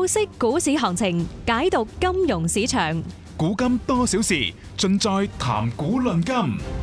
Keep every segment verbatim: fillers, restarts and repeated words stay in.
透析股市行情，解讀金融市場。 古今多少事，盡在談古論今。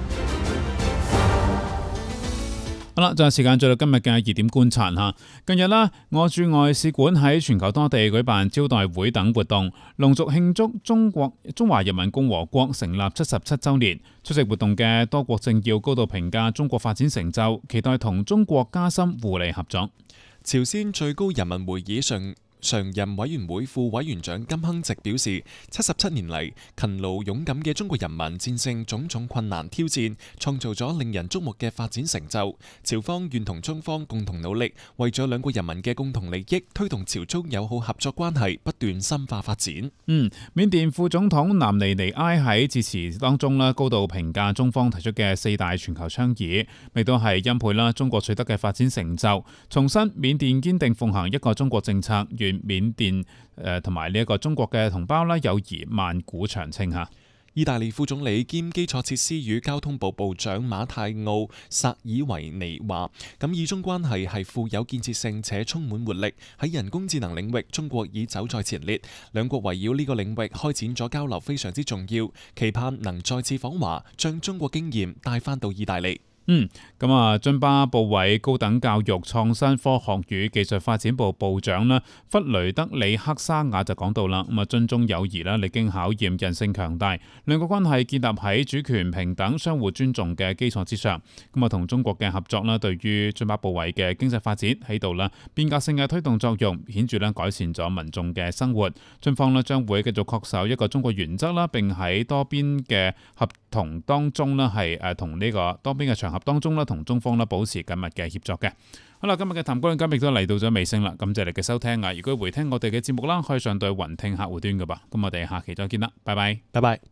好啦，就係時間做到今日嘅熱點觀察吓。近日啦，我駐外使館喺全球多地舉辦招待會等活動，隆重慶祝中國中華人民共和國成立七十七週年。出席活動嘅多國政要高度評價中國發展成就，期待同中國加深互利合作。 朝鮮最高人民會議上常任委員會副委員長金亨植表示，七十七年嚟，勤勞勇敢嘅中國人民戰勝種種困難挑戰，創造咗令人矚目嘅發展成就。朝方願同中方共同努力，為咗兩國人民嘅共同利益，推動朝中友好合作關係不斷深化發展。 嗯，緬甸副總統南尼尼埃喺致辭當中咧，高度評價中方提出嘅四大全球倡議，亦都係欽佩啦中國取得嘅發展成就，重申緬甸堅定奉行一個中國政策，緬甸誒同埋呢一個中國嘅同胞啦，友誼萬古長青嚇。 意大利副總理兼基礎設施與交通部部長馬泰奧·薩爾維尼話：咁意中關係係富有建設性且充滿活力，喺人工智能領域，中國已走在前列，兩國圍繞呢個領域開展咗交流非常之重要，期盼能再次訪華，將中國經驗帶翻到意大利。 嗯，咁啊，津巴布韋高等教育創新科學與技術發展部部長啦，弗雷德里克沙雅就講到啦，咁啊，津中友誼啦，歷經考驗，韌性強大，兩個關係建立喺主權平等、相互尊重嘅基礎之上。咁啊，同中國嘅合作啦，對於津巴布韋嘅經濟發展起到啦變革性嘅推動作用，顯著咧改善咗民眾嘅生活。津方咧將會繼續恪守一個中國原則啦，並喺多邊嘅合同當中咧係誒同呢個多邊嘅場合當中咧，同中方咧保持緊密嘅協作嘅。好啦，今日嘅談古論今亦都嚟到咗尾聲啦，感謝你嘅收聽啊！如果回聽我哋嘅節目啦，可以上到雲聽客戶端噶噃。咁我哋下期再見啦，拜拜， 拜拜。